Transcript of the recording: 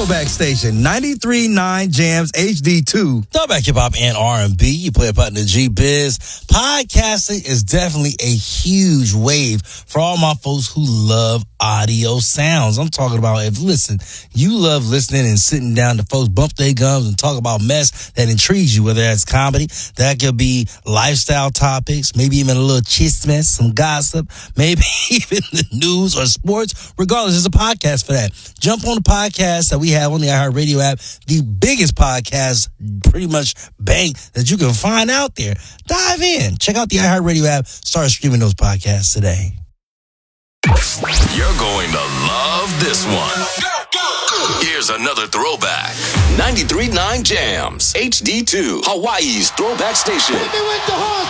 Throwback Station, 93.9 Jams HD2. Throwback hip hop and R&B. You play a part in the G-Biz. Podcasting is definitely a huge wave for all my folks who love audio sounds. I'm talking about listen, you love listening and sitting down to folks bump their gums and talk about mess that intrigues you, whether that's comedy, that could be lifestyle topics, maybe even a little chismes, some gossip, maybe even the news or sports. Regardless, there's a podcast for that. Jump on the podcast that we have on the iHeartRadio app, the biggest podcast pretty much bank that you can find out there. Dive in. Check out the iHeartRadio app. Start streaming those podcasts today. You're going to love this one. Here's another throwback. 93.9 Jams, HD2, Hawaii's throwback station.